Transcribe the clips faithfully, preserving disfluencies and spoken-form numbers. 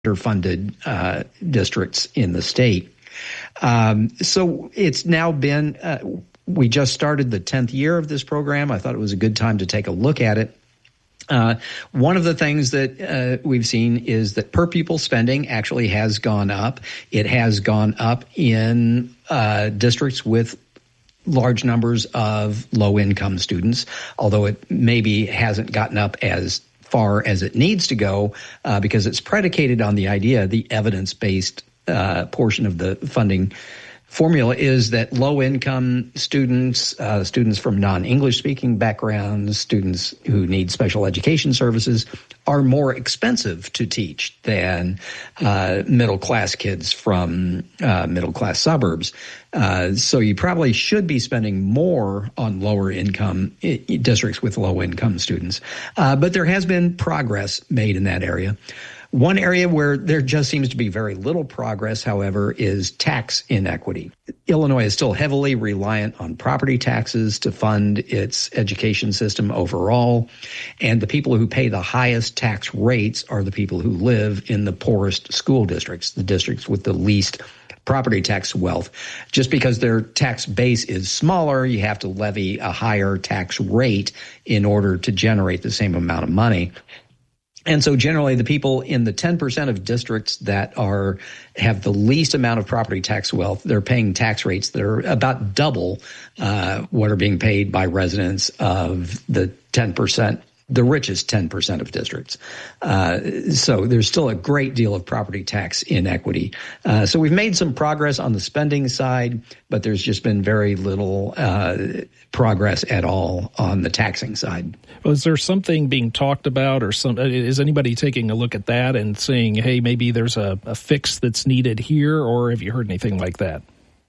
underfunded uh, districts in the state. Um, so it's now been, uh, we just started the tenth year of this program. I thought it was a good time to take a look at it. Uh, one of the things that uh, we've seen is that per pupil spending actually has gone up. It has gone up in uh, districts with large numbers of low-income students, although it maybe hasn't gotten up as far as it needs to go uh, because it's predicated on the idea, the evidence-based uh, portion of the funding formula is that low-income students, uh, students from non-English speaking backgrounds, students who need special education services are more expensive to teach than uh, middle-class kids from uh, middle-class suburbs. Uh, so you probably should be spending more on lower-income districts with low-income students. Uh, but there has been progress made in that area. One area where there just seems to be very little progress, however, is tax inequity. Illinois is still heavily reliant on property taxes to fund its education system overall, and the people who pay the highest tax rates are the people who live in the poorest school districts, the districts with the least property tax wealth. Just because their tax base is smaller, you have to levy a higher tax rate in order to generate the same amount of money. And so generally the people in the ten percent of districts that are have the least amount of property tax wealth, they're paying tax rates that are about double uh, what are being paid by residents of the ten percent, the richest ten percent of districts. Uh, so there's still a great deal of property tax inequity. Uh, so we've made some progress on the spending side, but there's just been very little uh, progress at all on the taxing side. Well, is there something being talked about, or some? Is anybody taking a look at that and saying, hey, maybe there's a, a fix that's needed here, or have you heard anything like that?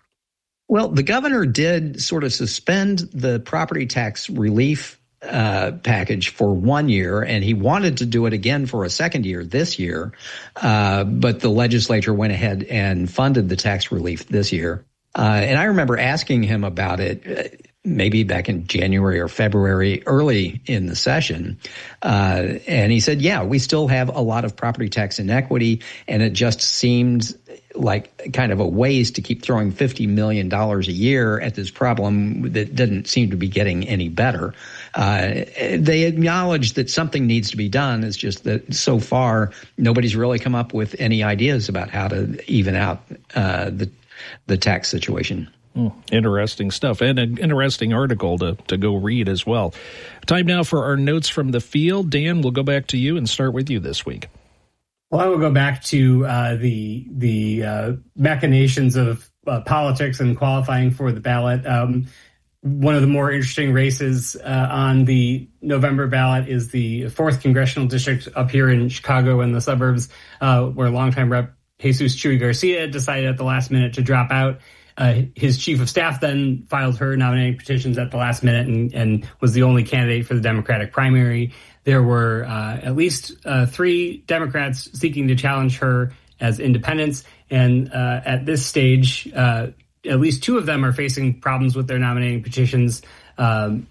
Well, the governor did sort of suspend the property tax relief uh, package for one year, and he wanted to do it again for a second year this year, uh, but the legislature went ahead and funded the tax relief this year. Uh, and I remember asking him about it maybe back in January or February, early in the session. Uh, and he said, yeah, we still have a lot of property tax inequity, and it just seemed like kind of a waste to keep throwing fifty million dollars a year at this problem that didn't seem to be getting any better. Uh, they acknowledge that something needs to be done. It's just that so far, nobody's really come up with any ideas about how to even out uh, the the tax situation. Mm, interesting stuff, and an interesting article to, to go read as well. Time now for our notes from the field. Dan, we'll go back to you and start with you this week. Well, I will go back to uh, the the uh, machinations of uh, politics and qualifying for the ballot. Um, one of the more interesting races uh, on the November ballot is the fourth congressional district up here in Chicago and the suburbs, uh, where longtime Rep Jesus Chuy Garcia decided at the last minute to drop out. Uh, his chief of staff then filed her nominating petitions at the last minute and, and was the only candidate for the Democratic primary. There were uh, at least uh, three Democrats seeking to challenge her as independents. And uh, at this stage, uh, at least two of them are facing problems with their nominating petitions. Um,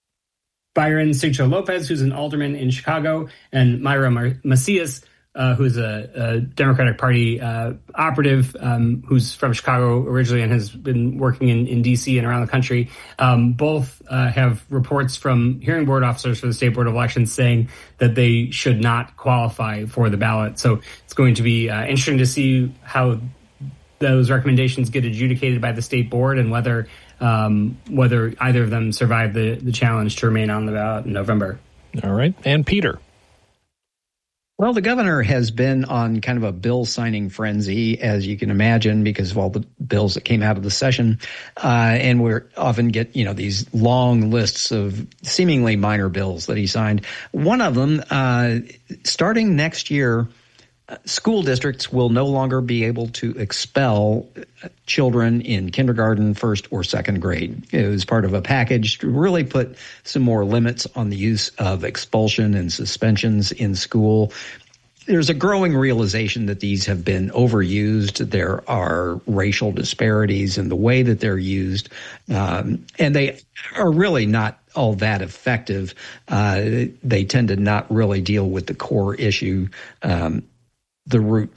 Byron Sigcho Lopez, who's an alderman in Chicago, and Myra Mar- Macias, Uh, who's a, a Democratic Party uh, operative um, who's from Chicago originally and has been working in, in D C and around the country. Um, both uh, have reports from hearing board officers for the State Board of Elections saying that they should not qualify for the ballot. So it's going to be uh, interesting to see how those recommendations get adjudicated by the State Board and whether um, whether either of them survive the, the challenge to remain on the ballot in November. All right. And Peter. Well, the governor has been on kind of a bill signing frenzy, as you can imagine, because of all the bills that came out of the session. Uh, and we often get, you know, these long lists of seemingly minor bills that he signed. One of them, uh, starting next year, school districts will no longer be able to expel children in kindergarten, first or second grade. It was part of a package to really put some more limits on the use of expulsion and suspensions in school. There's a growing realization that these have been overused. There are racial disparities in the way that they're used, um, and they are really not all that effective. Uh, they tend to not really deal with the core issue, um, the root